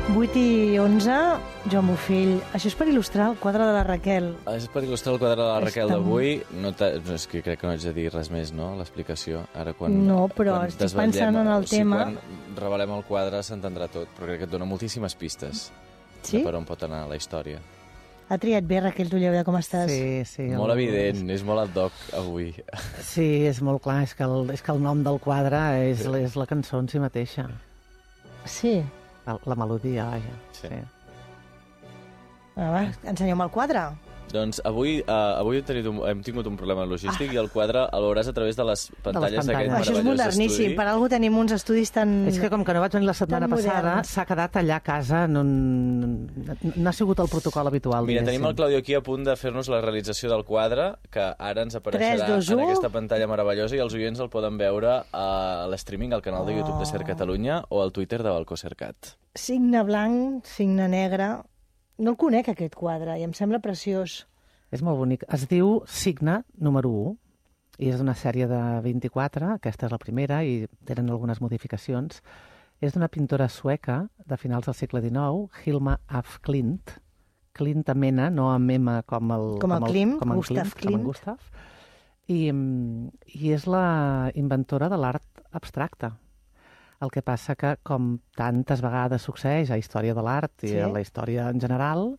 8:11, Joan Bofill. Això és per il·lustrar el quadre de la Raquel. És per il·lustrar el quadre de la Raquel d'avui. És que crec que no haig de dir res més, no?, l'explicació. No, però estic pensant en el tema. Quan revelem el quadre s'entendrà tot, però crec que et dona moltíssimes pistes de per on pot anar la història. Ha triat bé, Raquel Tulleuda, com estàs? Sí. Molt evident, és molt ad hoc avui. Sí, és molt clar, és que el nom del quadre és la cançó en si mateixa. Sí. La melodia, vaja. Sí. Va, ensenyeu-me el quadre. Doncs avui hem tingut un problema logístic i el quadre el veuràs a través de les pantalles d'aquest meravellós estudi. Això és moderníssim, per algú tenim uns estudis tan... És que com que no vaig venir la setmana passada, s'ha quedat allà a casa, no ha sigut el protocol habitual. Mira, tenim el Claudio aquí a punt de fer-nos la realització del quadre, que ara ens apareixerà 3, 2, en aquesta pantalla meravellosa i els oients el poden veure a l'streaming al canal de YouTube de Ser Catalunya o al Twitter de Balcó Sercat. Signe blanc, signe negre... No el conec, aquest quadre, i em sembla preciós. És molt bonic. Es diu Signe número 1, i és d'una sèrie de 24, aquesta és la primera, i tenen algunes modificacions. És d'una pintora sueca de finals del segle XIX, Hilma af Klint. Klint amb N, no amb M com en Gustav. I és la inventora de l'art abstracte. El que passa que, com tantes vegades succeeix a la història de l'art i a la història en general,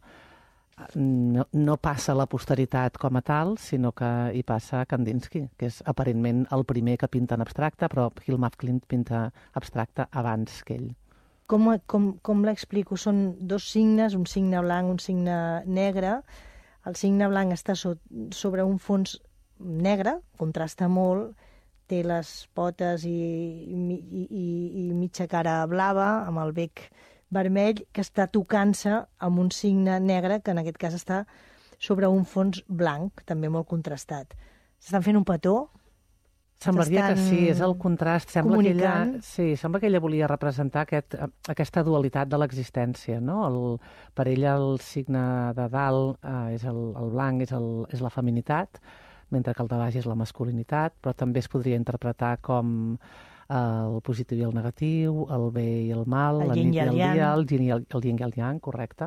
no passa a la posteritat com a tal, sinó que hi passa Kandinsky, que és aparentment el primer que pinta en abstracte, però Hilma af Klint pinta abstracte abans que ell. Com l'explico? Són dos signes, un signe blanc, un signe negre. El signe blanc està sobre un fons negre, contrasta molt, té les potes i mitja cara blava, amb el bec vermell, que està tocant-se amb un signe negre, que en aquest cas està sobre un fons blanc, també molt contrastat. S'estan fent un petó? Semblaria que sí, és el contrast. Sembla que ella volia representar aquesta dualitat de l'existència, no? Per ella el signe de dalt és el blanc, és la feminitat, mentre que el de baix és la masculinitat, però també es podria interpretar com el positiu i el negatiu, el bé i el mal, la nit i el dia, el yin i el yang, correcte.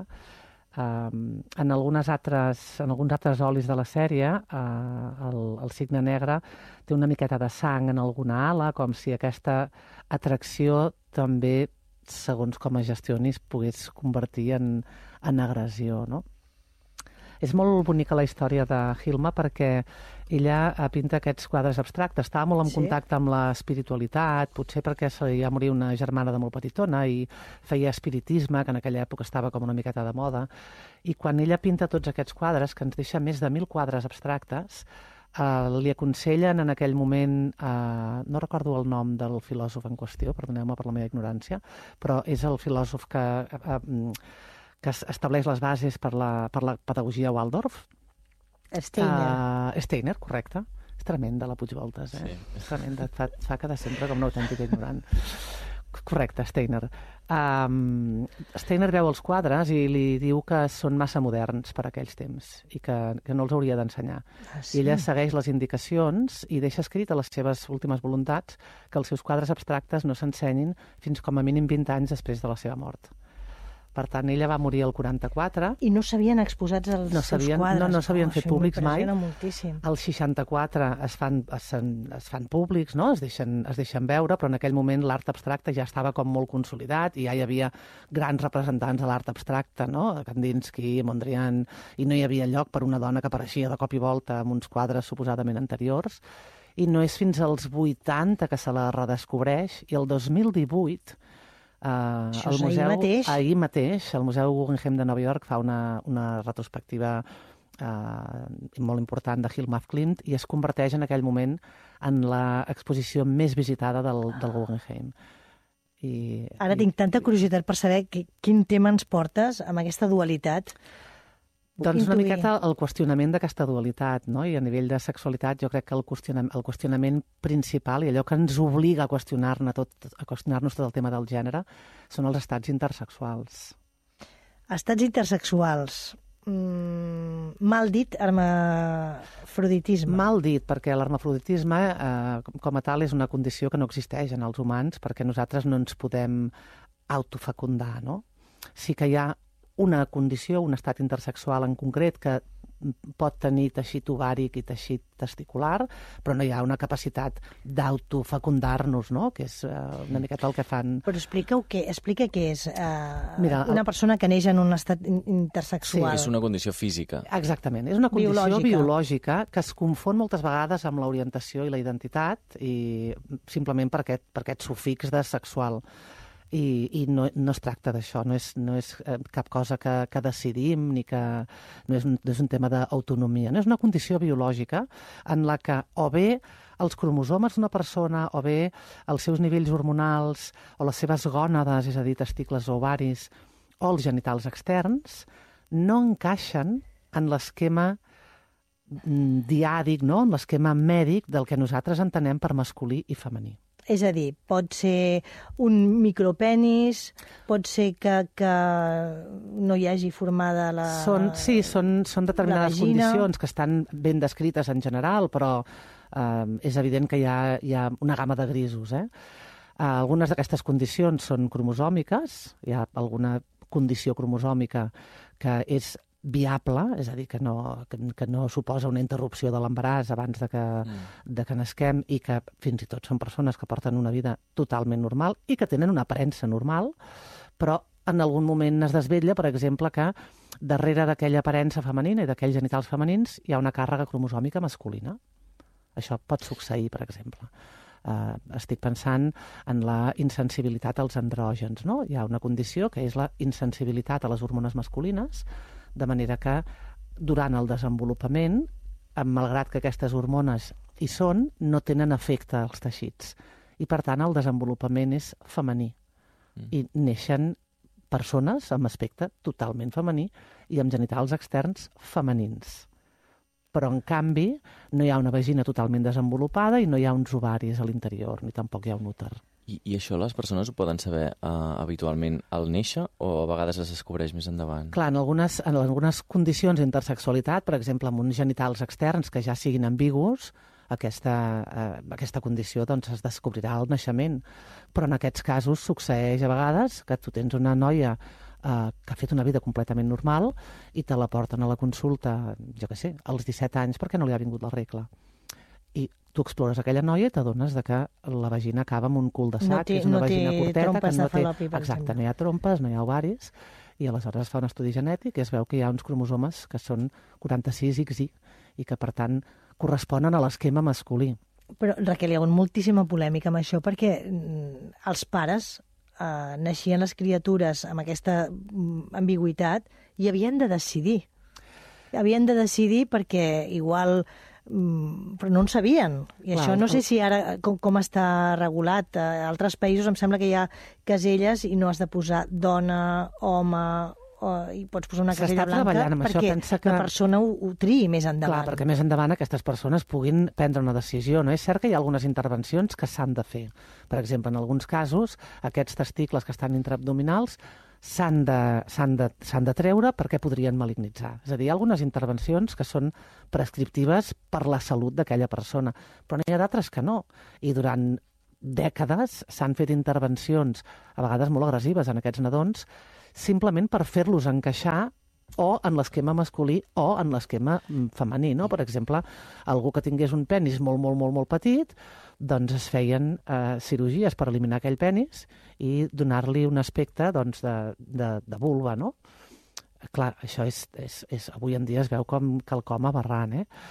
En alguns altres olis de la sèrie, el signe negre té una miqueta de sang en alguna ala, com si aquesta atracció també, segons com es gestioni, es pogués convertir en agressió, no? És molt bonica la història de Hilma perquè ella pinta aquests quadres abstractes. Estava molt en contacte amb l'espiritualitat, potser perquè se li va morir una germana de molt petitona i feia espiritisme, que en aquella època estava com una miqueta de moda. I quan ella pinta tots aquests quadres, que ens deixa més de 1.000 quadres abstractes, li aconsellen en aquell moment, no recordo el nom del filòsof en qüestió, perdoneu-me per la meva ignorància, però és el filòsof que estableix les bases per la pedagogia Waldorf. Steiner, correcte. És tremenda, la Puigvoltes, eh? Sí. És tremenda, et fa quedar sempre com una autèntica ignorant. Correcte, Steiner. Steiner veu els quadres i li diu que són massa moderns per a aquells temps i que no els hauria d'ensenyar. I ella segueix les indicacions i deixa escrit a les seves últimes voluntats que els seus quadres abstractes no s'ensenyin fins com a mínim 20 anys després de la seva mort. Per tant, ella va morir al 44. I no s'havien exposats els seus quadres. No s'havien fet públics mai. Moltíssim. Al 64 es fan públics, no? Es deixen veure, però en aquell moment l'art abstracte ja estava com molt consolidat i ja hi havia grans representants de l'art abstracte, no? Kandinsky, Mondrian, i no hi havia lloc per una dona que apareixia de cop i volta amb uns quadres suposadament anteriors. I no és fins als 80 que se la redescobreix, i el 2018 ahir mateix, el Museu Guggenheim de Nova York fa una retrospectiva molt important de Hilma af Klint i es converteix en aquell moment en l'exposició més visitada del Guggenheim. Ara tinc tanta curiositat per saber quin tema ens portes amb aquesta dualitat. Doncs una miqueta el qüestionament d'aquesta dualitat, no? I a nivell de sexualitat jo crec que el qüestionament principal i allò que ens obliga a qüestionar-nos tot el tema del gènere són els estats intersexuals. Estats intersexuals. Mal dit, hermafroditisme. Mal dit, perquè l'hermafroditisme com a tal és una condició que no existeix en els humans perquè nosaltres no ens podem autofecundar, no? sí que hi ha una condició, un estat intersexual en concret que pot tenir teixit ovàric i teixit testicular, però no hi ha una capacitat d'autofecundar-nos, no? Que és una miqueta el que fan... Però explica què és una persona que neix en un estat intersexual. Sí, és una condició física. Exactament, és una condició biològica que es confon moltes vegades amb l'orientació i la identitat, i simplement per aquest sufix de sexual. I no es tracta d'això, no és cap cosa que decidim, ni que no és un tema d'autonomia, no és una condició biològica en la que o bé els cromosomes d'una persona, o bé els seus nivells hormonals, o les seves gònades, és a dir, testicles o ovaris, o els genitals externs, no encaixen en l'esquema diàdic, no? En l'esquema mèdic del que nosaltres entenem per masculí i femení. És a dir, pot ser un micropenis, pot ser que no hi hagi formada la Són determinades condicions que estan ben descrites en general, però és evident que hi ha una gamma de grisos. Algunes d'aquestes condicions són cromosòmiques, hi ha alguna condició cromosòmica que és viable, és a dir, que no suposa una interrupció de l'embaràs abans de que nasquem, i que fins i tot són persones que porten una vida totalment normal i que tenen una aparença normal, però en algun moment es desvetlla, per exemple, que darrere d'aquella aparença femenina i d'aquells genitals femenins hi ha una càrrega cromosòmica masculina. Això pot succeir, per exemple. Estic pensant en la insensibilitat als andrògens, no? Hi ha una condició que és la insensibilitat a les hormones masculines, de manera que durant el desenvolupament, malgrat que aquestes hormones hi són, no tenen efecte als teixits. I, per tant, el desenvolupament és femení. I neixen persones amb aspecte totalment femení i amb genitals externs femenins. Però, en canvi, no hi ha una vagina totalment desenvolupada i no hi ha uns ovaris a l'interior, ni tampoc hi ha un úter. I això les persones ho poden saber habitualment al néixer o a vegades es descobreix més endavant? Clar, en algunes condicions d'intersexualitat, per exemple, amb uns genitals externs que ja siguin ambigus, aquesta condició doncs, es descobrirà al naixement. Però en aquests casos succeeix a vegades que tu tens una noia que ha fet una vida completament normal i te la porten a la consulta, jo què sé, als 17 anys perquè no li ha vingut la regla. I tu explores aquella noia i t'adones que la vagina acaba amb un cul-de-sac, és una vagina curteta, que no té... Exacte, no hi ha trompes, no hi ha ovaris, i aleshores es fa un estudi genètic i es veu que hi ha uns cromosomes que són 46XY i que, per tant, corresponen a l'esquema masculí. Però, Raquel, hi ha moltíssima polèmica amb això, perquè els pares naixien les criatures amb aquesta ambigüitat i havien de decidir. Havien de decidir perquè igual... però no en sabien. I clar, això no sé si ara com està regulat. A altres països em sembla que hi ha caselles i no has de posar dona, home, i pots posar una casella blanca perquè la persona ho triï més endavant. Clar, perquè més endavant aquestes persones puguin prendre una decisió. No és cert que hi ha algunes intervencions que s'han de fer. Per exemple, en alguns casos, aquests testicles que estan intraabdominals s'han de treure perquè podrien malignitzar. És a dir, hi ha algunes intervencions que són prescriptives per la salut d'aquella persona, però n'hi ha d'altres que no. I durant dècades s'han fet intervencions, a vegades molt agressives en aquests nadons, simplement per fer-los encaixar o en l'esquema masculí o en l'esquema femení. No? Per exemple, algú que tingués un penis molt, molt, molt, molt petit, doncs es feien cirurgies per eliminar aquell penis i donar-li un aspecte doncs, de vulva, no? Clar, això avui en dia es veu com quelcom aberrant,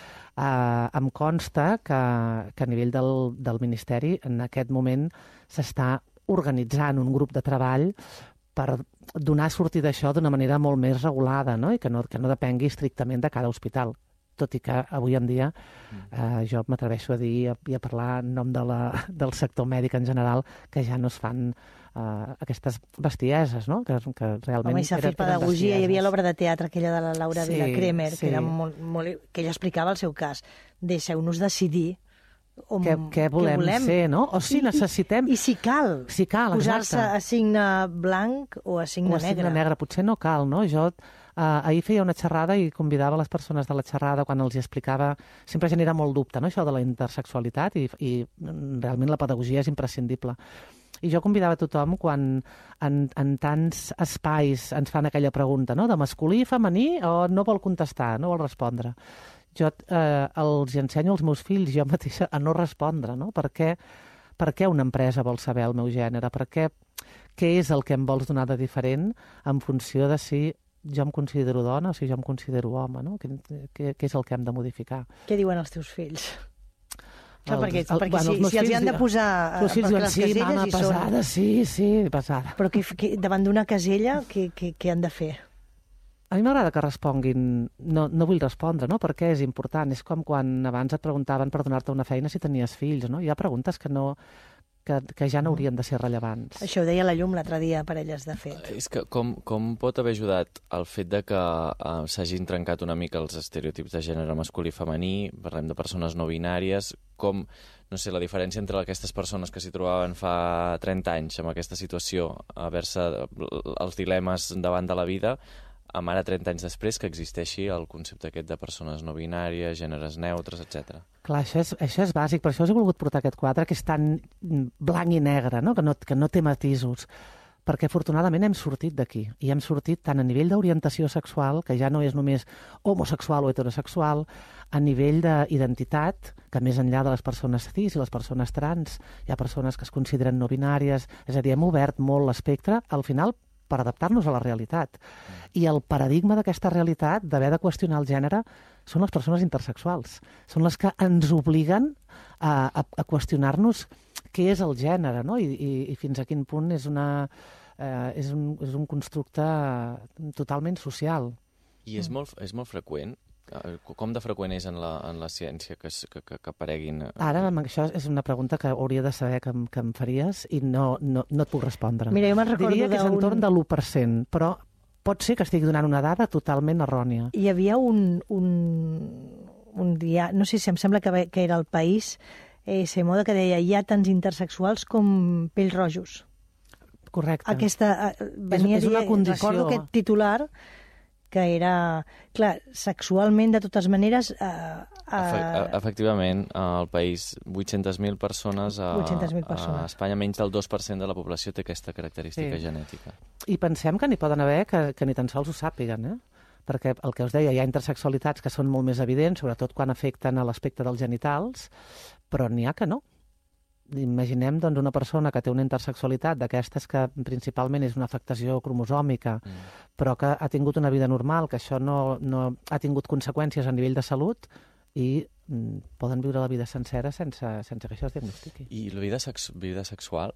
em consta que a nivell del Ministeri en aquest moment s'està organitzant un grup de treball per donar sortida a això d'una manera molt més regulada, no? I que no depengui estrictament de cada hospital. Tot i que avui en dia jo m'atreveixo a dir i a parlar en nom del sector mèdic en general que ja no es fan aquestes bestieses, no? Que realment... Home, i s'ha fet pedagogia, hi havia l'obra de teatre aquella de la Laura Vila-Kremer, que era que ella explicava el seu cas. Deixeu-nos decidir què volem ser, no? O si necessitem... I si cal posar-se a signe blanc o a signe negre. O a signe negre, potser no cal, no? Jo ahir feia una xerrada i convidava les persones de la xerrada quan els explicava... Sempre genera molt dubte, no?, això de la intersexualitat i realment la pedagogia és imprescindible. I jo convidava tothom quan en tants espais ens fan aquella pregunta, no?, de masculí, femení, o no vol contestar, no vol respondre. Jo els ensenyo als meus fills, jo mateixa, a no respondre, no? Per què una empresa vol saber el meu gènere? Què és el que em vols donar de diferent en funció de si jo em considero dona o si jo em considero home, no? Què és el que hem de modificar? Què diuen els teus fills? Perquè si els hi han de posar les caselles sí, mama, pesada, sí, pesada. Però davant d'una casella, què han de fer? A mi m'agrada que responguin, no vull respondre, no? Perquè és important. És com quan abans et preguntaven per donar-te una feina si tenies fills, no? Hi ha preguntes que ja no haurien de ser rellevants. Això ho deia la Llum l'altre dia per elles, de fet. És que com pot haver ajudat el fet de que s'hagin trencat una mica els estereotips de gènere masculí i femení, parlem de persones no binàries, no sé, la diferència entre aquestes persones que s'hi trobaven fa 30 anys amb aquesta situació, a veure-se els dilemes davant de la vida, amb ara 30 anys després que existeixi el concepte aquest de persones no binàries, gèneres neutres, etc. Clar, això és bàsic, per això us he volgut portar aquest quadre que és tan blanc i negre, no? Que no té matisos, perquè afortunadament hem sortit d'aquí, i hem sortit tant a nivell d'orientació sexual, que ja no és només homosexual o heterosexual, a nivell d'identitat, que més enllà de les persones cis i les persones trans, hi ha persones que es consideren no binàries, és a dir, hem obert molt l'espectre, al final, per adaptar-nos a la realitat. I el paradigma d'aquesta realitat, d'haver de qüestionar el gènere, són les persones intersexuals. Són les que ens obliguen a qüestionar-nos què és el gènere, no? I fins a quin punt és un constructe totalment social. I és molt freqüent? Com de freqüent és en la ciència que apareguin? Ara, això és una pregunta que hauria de saber que em faries i no et puc respondre. Mira, jo me'n recordo diria que és entorn de l'1%, però pot ser que estigui donant una dada totalment errònia. Hi havia un dia, no sé si em sembla que era El País, moda que deia hi ha tants intersexuals com pells rojos. Correcte. Aquesta venia és una condició. Recordo aquest titular que era, clar, sexualment, de totes maneres... Efectivament, al país, 800.000 persones, 800.000 persones. A Espanya menys del 2% de la població té aquesta característica genètica. I pensem que n'hi poden haver que ni tan sols ho sàpiguen, perquè el que us deia, hi ha intersexualitats que són molt més evidents, sobretot quan afecten a l'aspecte dels genitals, però n'hi ha que no. Imaginem doncs, una persona que té una intersexualitat d'aquestes que principalment és una afectació cromosòmica, però que ha tingut una vida normal, que això no ha tingut conseqüències a nivell de salut i poden viure la vida sencera sense que això es diagnostiqui. I la vida sexual?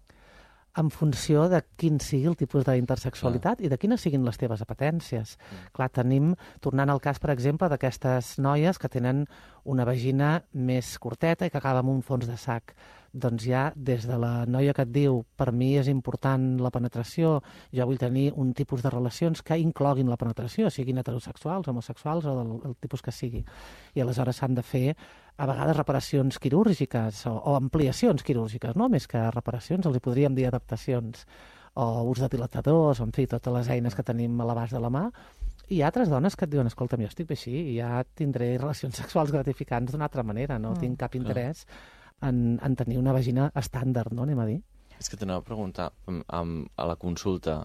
En funció de quin sigui el tipus d'intersexualitat i de quines siguin les teves apetències. Clar, tornant al cas, per exemple, d'aquestes noies que tenen una vagina més curteta i que acaba amb un fons de sac. Doncs ja, des de la noia que et diu per mi és important la penetració, jo vull tenir un tipus de relacions que incloguin la penetració, siguin heterosexuals, homosexuals o del tipus que sigui. I aleshores s'han de fer a vegades reparacions quirúrgiques o ampliacions quirúrgiques, no? Més que reparacions, els hi podríem dir adaptacions, o ús de dilatadors, o en fi, totes les eines que tenim a l'abast de la mà. I hi ha altres dones que et diuen, escolta, jo estic bé així i ja tindré relacions sexuals gratificants d'una altra manera, no tinc cap interès en tenir una vagina estàndard, no? Anem a dir. És que t'anava a preguntar, a la consulta,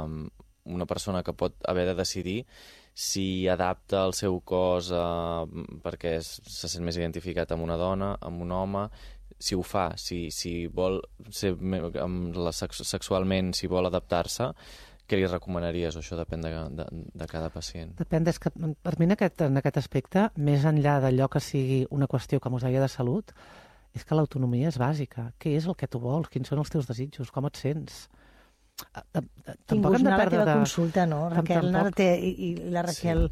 una persona que pot haver de decidir si adapta el seu cos perquè se sent més identificat amb una dona, amb un home, si ho fa, si vol ser sexualment, si vol adaptar-se, què li recomanaries? O això depèn de cada pacient? Depèn, és que per mi en aquest aspecte, més enllà d'allò que sigui una qüestió, com us deia, de salut, és que l'autonomia és bàsica. Què és el que tu vols? Quins són els teus desitjos? Com et sents? Tinc una a la teva consulta, no, Raquel? I la Raquel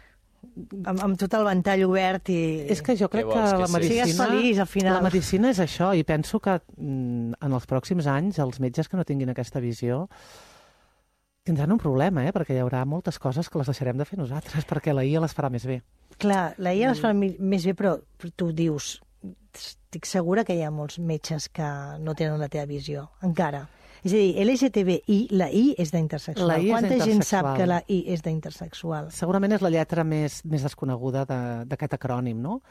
amb tot el ventall obert i... És que jo crec que la medicina... Sigues feliç, al final. La medicina és això, i penso que en els pròxims anys els metges que no tinguin aquesta visió tindran un problema, perquè hi haurà moltes coses que les deixarem de fer nosaltres, perquè la IA les farà més bé. Clar, la IA les farà més bé, però tu dius... Estic segura que hi ha molts metges que no tenen la teva visió, encara. És a dir, LGTBI, la I és d'intersexual. Quanta gent sap que la I és d'intersexual? Segurament és la lletra més desconeguda d'aquest acrònim, no?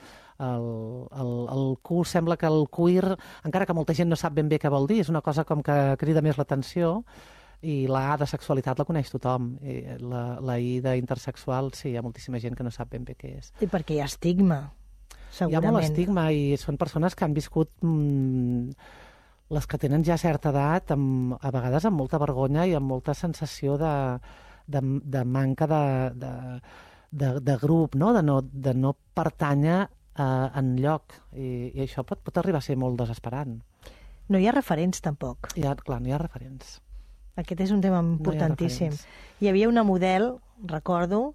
El Q sembla que el queer, encara que molta gent no sap ben bé què vol dir, és una cosa com que crida més l'atenció, i la A de sexualitat la coneix tothom. I la I d'intersexual, sí, hi ha moltíssima gent que no sap ben bé què és. I perquè hi ha estigma, segurament. Hi ha molt estigma i són persones que han viscut, les que tenen ja certa edat, a vegades amb molta vergonya i amb molta sensació de manca de grup, no? De no pertànyer en lloc. I això pot arribar a ser molt desesperant. No hi ha referents, tampoc. Clar, no hi ha referents. Aquest és un tema importantíssim. Hi havia una model, recordo,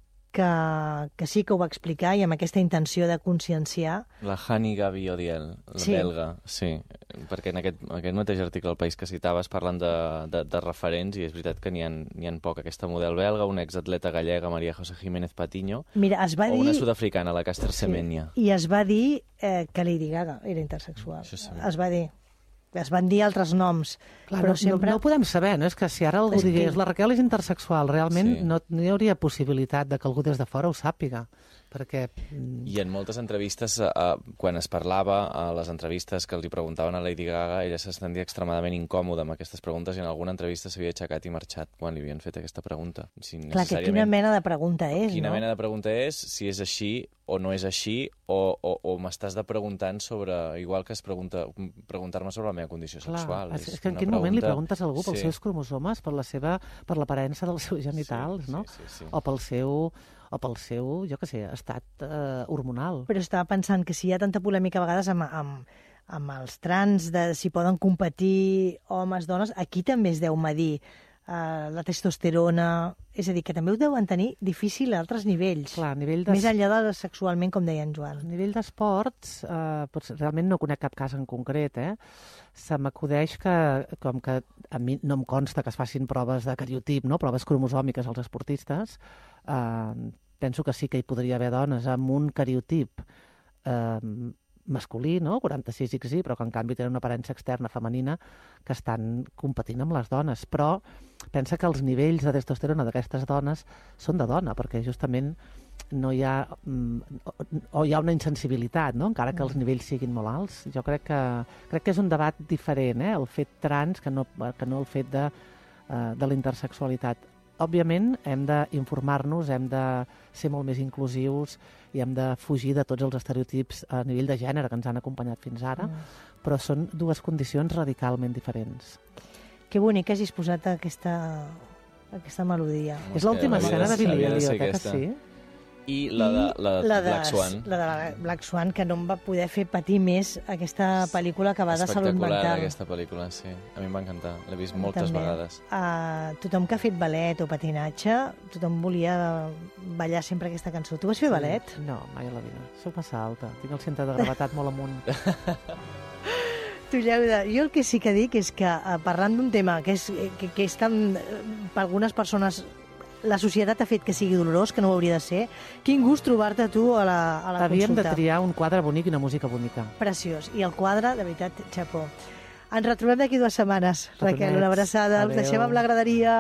que sí que ho va explicar i amb aquesta intenció de conscienciar. La Hani Gavi Odiel, la belga, sí. Perquè en aquest mateix article al País que citaves parlen de referents i és veritat que n'hi ha poc. Aquesta model belga, una exatleta gallega, Maria José Jiménez Patiño, o una sud-africana, la Caster Semenya. I es va dir que Lady Gaga era intersexual. Es va dir. Es van dir altres noms. Clar, però sempre... no ho podem saber, no? És que si ara algú digués la Raquel és intersexual, realment no hi hauria possibilitat de que algú des de fora ho sàpiga. Perquè... I en moltes entrevistes, quan es parlava, a les entrevistes que li preguntaven a Lady Gaga, ella se sentia extremadament incòmoda amb aquestes preguntes i en alguna entrevista s'havia aixecat i marxat quan li havien fet aquesta pregunta. Clar, que quina mena de pregunta és, no? Quina mena de pregunta és, si és així o no és així, o m'estàs preguntant sobre... Igual que preguntar-me sobre la meva condició sexual. Clar, és que en quin moment li preguntes a algú pels seus cromosomes, per l'aparença dels seus genitals, no? O pel seu, jo què sé, estat hormonal. Però estava pensant que si hi ha tanta polèmica a vegades amb els trans, de si poden competir homes, dones, aquí també es deu medir la testosterona, és a dir, que també ho deuen tenir difícil a altres nivells. Clar, més enllà de sexualment, com deia en Joan. A nivell d'esports, realment no conec cap cas en concret, se m'acudeix que, com que a mi no em consta que es facin proves de cariotip, no? Proves cromosòmiques als esportistes, penso que sí que hi podria haver dones amb un cariotip masculí, no? 46XY, però que en canvi tenen una aparença externa femenina que estan competint amb les dones. Però pensa que els nivells de testosterona d'aquestes dones són de dona, perquè justament no hi ha... o hi ha una insensibilitat, no? Encara que els nivells siguin molt alts. Jo crec que és un debat diferent, el fet trans que no el fet de la intersexualitat. Òbviament, hem d'informar-nos, hem de ser molt més inclusius i hem de fugir de tots els estereotips a nivell de gènere que ens han acompanyat fins ara, però són dues condicions radicalment diferents. Que bonic que hagis posat aquesta melodia. És l'última escena de Billy Elliot, que sí? I la de Black Swan. La de Black Swan, que no em va poder fer patir més aquesta pel·lícula que va de salut mental. Espectacular, aquesta pel·lícula, sí. A mi em va encantar. L'he vist moltes vegades. Tothom que ha fet ballet o patinatge, tothom volia ballar sempre aquesta cançó. Tu vas fer ballet? No, mai a la vida. Soc massa alta. Tinc el centre de gravetat molt amunt. Tu, Lleuda, jo el que sí que dic és que parlant d'un tema que és tan... per algunes persones la societat ha fet que sigui dolorós, que no ho hauria de ser. Quin gust trobar-te tu a la consulta. Havíem de triar un quadre bonic i una música bonica. Preciós. I el quadre, de veritat, xapó. Ens retrobem d'aquí 2 setmanes. Raquel, una abraçada. Us deixem amb la graderia.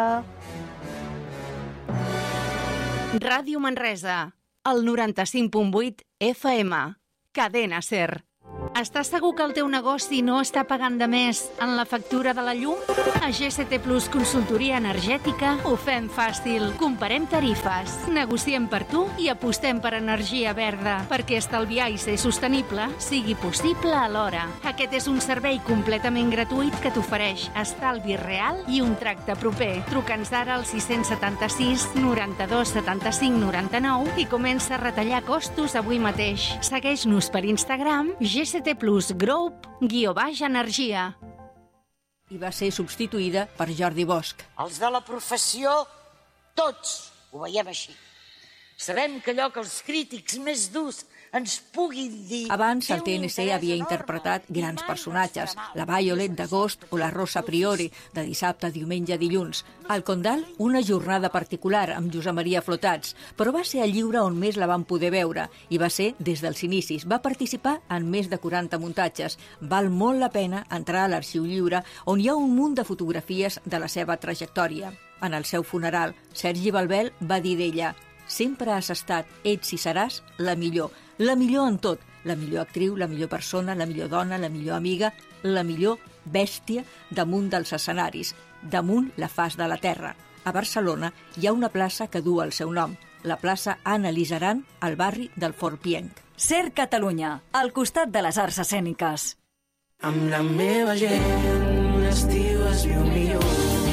Ràdio Manresa, el 95.8 FM. Cadena SER. Estàs segur que el teu negoci no està pagant de més en la factura de la llum? A GST Plus Consultoria Energètica ho fem fàcil. Comparem tarifes, negociem per tu i apostem per energia verda, perquè estalviar i ser sostenible sigui possible alhora. Aquest és un servei completament gratuït que t'ofereix estalvi real i un tracte proper. Truca'ns ara al 676 92 75 99 i comença a retallar costos avui mateix. Segueix-nos per Instagram, GST Plus Group _energia. I va ser substituïda per Jordi Bosch. Els de la professió, tots ho veiem així. Sabem que allò que els crítics més durs ens puguin dir... Abans, el TNC havia interpretat grans personatges, la Violet d'agost o la Rosa Priori, de dissabte, diumenge, dilluns. Al Condal, una jornada particular amb Josep Maria Flotats, però va ser el lliure on més la van poder veure, i va ser des dels inicis. Va participar en més de 40 muntatges. Val molt la pena entrar a l'Arxiu Lliure, on hi ha un munt de fotografies de la seva trajectòria. En el seu funeral, Sergi Balbel va dir d'ella: sempre has estat, ets i seràs la millor en tot, la millor actriu, la millor persona, la millor dona, la millor amiga, la millor bèstia damunt dels escenaris, damunt la faç de la terra. A Barcelona hi ha una plaça que du el seu nom, la plaça Anna Lizaran, al barri del Fort Pienc. Ser Catalunya, al costat de les arts escèniques. Amb la meva gent, l'estiu es viu millor.